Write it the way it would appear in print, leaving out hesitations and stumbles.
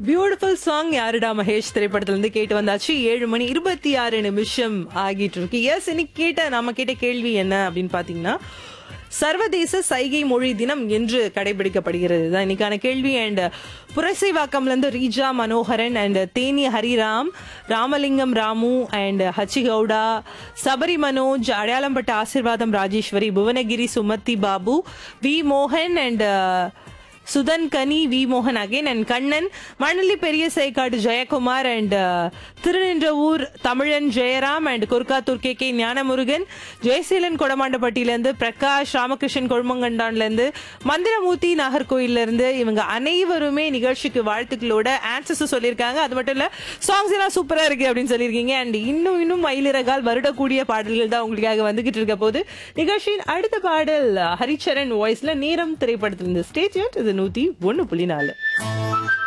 Beautiful song யாருடா மகேஷ் திரைப்படத்துல இருந்து கேட்டு வந்தாச்சு. 7:26 ஆகிட்டு இருக்கு. எஸ், இன்னைக்கு நம்ம கேட்ட கேள்வி என்ன அப்படின்னு பாத்தீங்கன்னா, சர்வதேச சைகை மொழி தினம் என்று கடைபிடிக்கப்படுகிறது தான் இன்னைக்கான கேள்வி. அண்ட் புரசைவாக்கம்ல இருந்து Reeja Manoharan and Theni Hariram, Ramalingam Ramu and H Gowda, Sabari Manoj, அடையாளம்பட்ட ஆசிர்வாதம் ராஜேஸ்வரி, புவனகிரி சுமதி பாபு, வி மோகன் அண்ட் சுதன் கனி, வி மோகன் அகைன் அண்ட் கண்ணன், மணலி பெரிய சைக்காடு ஜெயக்குமார் அண்ட் திருநின்றவூர் தமிழன் ஜெயராம் அண்ட் கொர்க்காத்தூர் கே ஞானமுருகன், ஜெயசீலன் கொடமாண்டப்பட்டியிலேருந்து பிரகாஷ், ராமகிருஷ்ணன் கொழுமங்கண்டான்லேருந்து, மந்திரமூர்த்தி நாகர்கோயிலிருந்து, இவங்க அனைவருமே நிகழ்ச்சிக்கு வாழ்த்துக்களோட ஆன்சர்ஸ் சொல்லியிருக்காங்க. அது மட்டும் இல்ல, சாங்ஸ் எல்லாம் சூப்பரா இருக்கு அப்படின்னு சொல்லியிருக்கீங்க. அண்ட் இன்னும் மயிலிறகால் வருடக்கூடிய பாடல்கள் தான் உங்களுக்காக வந்துகிட்டு இருக்க போது. நிகழ்ச்சியின் அடுத்த பாடல் ஹரிச்சரன் வாய்ஸ்ல நேரம் திரைப்படத்திலிருந்து. Stay tuned. இது 101.4.